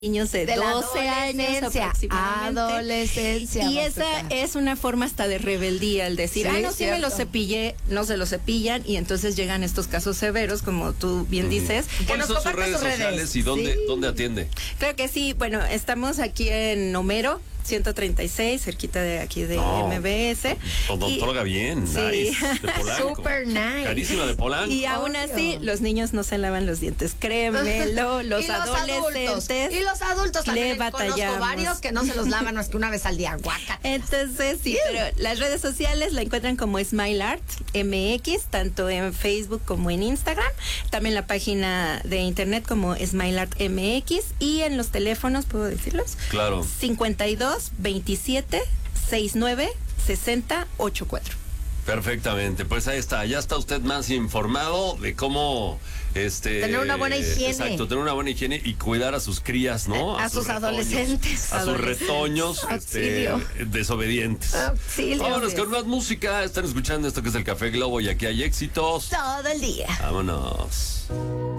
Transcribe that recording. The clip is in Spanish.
niños de la 12 años aproximadamente. Adolescencia. Y esa es una forma hasta de rebeldía, el decir, Sí, no, sí me lo cepillé, no se lo cepillan, y entonces llegan estos casos severos, como tú bien dices. ¿Cuáles son sus redes sociales y dónde atiende? Creo que sí, bueno, estamos aquí en Homero 136, cerquita de aquí de MBS. Odontóloga bien, sí. nice, de Polanco. Super nice. Carísima de Polanco. Y aún así, los niños no se lavan los dientes, créemelo, los adolescentes. Y los adultos también. le batallamos. Conozco varios que no se los lavan más que una vez al día. Guaca. Entonces, sí, pero las redes sociales la encuentran como Smile Art MX, tanto en Facebook como en Instagram. También la página de internet como Smile Art MX, y en los teléfonos, ¿puedo decirlos? Claro. 52 27 69 60 84. Perfectamente, pues ahí está, ya está usted más informado de cómo tener una buena higiene. Exacto, tener una buena higiene y cuidar a sus crías, ¿no? A sus adolescentes. A sus retoños desobedientes. Auxilio. Vámonos con más música. Están escuchando esto que es el Café Globo y aquí hay éxitos Todo el día. Vámonos.